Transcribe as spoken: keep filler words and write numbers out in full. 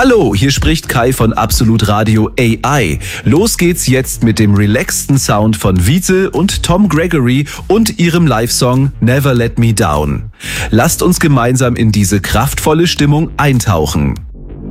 Hallo, hier spricht Kai von Absolut Radio A I. Los geht's jetzt mit dem relaxten Sound von Wiese und Tom Gregory und ihrem Live-Song Never Let Me Down. Lasst uns gemeinsam in diese kraftvolle Stimmung eintauchen.